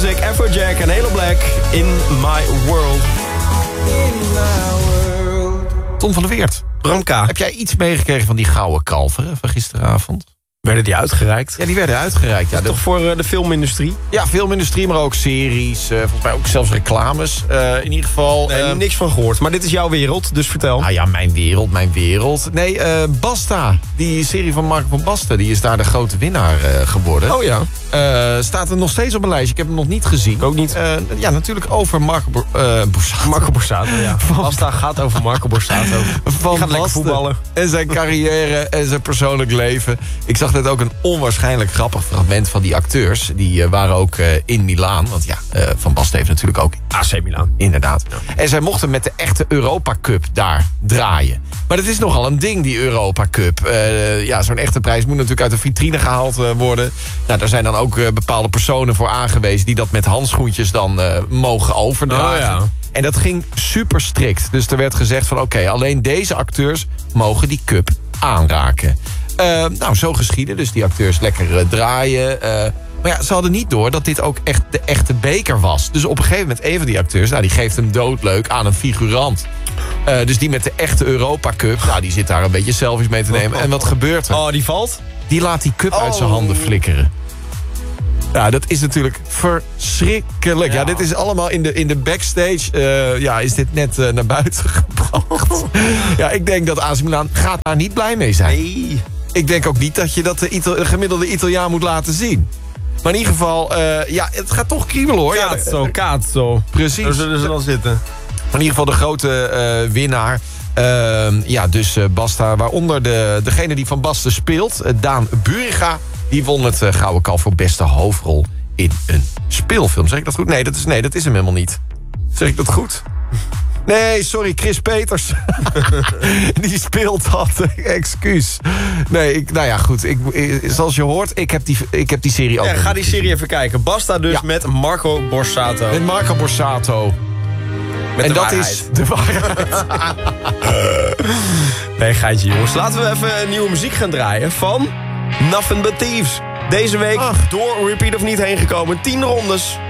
Music, Afrojack en Halo Black. In My World. Tom van der Weert. Bram K. Heb jij iets meegekregen van die gouden kalveren van gisteravond? Werden die uitgereikt? Ja, die werden uitgereikt. Ja, Toch voor de filmindustrie? Ja, filmindustrie, maar ook series. Volgens mij ook zelfs reclames. In ieder geval... Nee, niks van gehoord. Maar dit is jouw wereld, dus vertel. Nou ja, mijn wereld. Nee, Basta. Die serie van Marco van Basten, die is daar de grote winnaar geworden. Oh ja. Staat er nog steeds op mijn lijst. Ik heb hem nog niet gezien. Ook niet. Ja, natuurlijk over Marco Borsato. Marco Borsato, ja. Basta gaat over Marco Borsato. Van gaat lekker voetballen. En zijn carrière en zijn persoonlijk leven. Ik zag net ook een onwaarschijnlijk grappig fragment van die acteurs. Die waren ook in Milaan. Want ja, Van Basten heeft natuurlijk ook AC Milan. Inderdaad. Ja. En zij mochten met de echte Europa Cup daar draaien. Maar dat is nogal een ding, die Europa Cup. Ja, zo'n echte prijs moet natuurlijk uit de vitrine gehaald worden. Nou, daar zijn dan ook bepaalde personen voor aangewezen... die dat met handschoentjes dan mogen overdragen. Oh, ja. En dat ging super strikt. Dus er werd gezegd van oké, alleen deze acteurs mogen die cup aanraken. Nou, zo geschieden. Dus die acteurs lekker draaien. Maar ja, ze hadden niet door dat dit ook echt de echte beker was. Dus op een gegeven moment, een van die acteurs... nou, die geeft hem doodleuk aan een figurant. Dus die met de echte Europa Cup... nou, die zit daar een beetje selfies mee te nemen. En wat gebeurt er? Oh, die valt? Die laat die cup uit zijn handen flikkeren. Ja, dat is natuurlijk verschrikkelijk. Ja, dit is allemaal in de backstage. Ja, is dit net naar buiten gebracht. Ja, ik denk dat AC Milan gaat daar niet blij mee zijn. Nee. Ik denk ook niet dat je dat de gemiddelde Italiaan moet laten zien. Maar in ieder geval, ja, het gaat toch kriebelen, hoor. Kaatso. Precies. Daar zullen ze dan zitten. In ieder geval de grote winnaar. Ja, dus Basta, waaronder degene die Van Basten speelt, Daan Buriga, die won het Gouden Kalf voor beste hoofdrol in een speelfilm. Zeg ik dat goed? Nee, dat is hem helemaal niet. Zeg ik dat goed? Nee, sorry, Chris Peters. Die speelt dat. Excuus. Nee, nou ja, goed. Zoals je hoort, ik heb die serie ook. Ja, ga die serie even kijken. Basta dus met Marco Borsato. Met Marco Borsato. Met en de dat waarheid. is de waarheid. Nee, geitje jongens. Laten we even nieuwe muziek gaan draaien van Nothing But Thieves. Deze week door Repeat of niet heen gekomen. 10 rondes.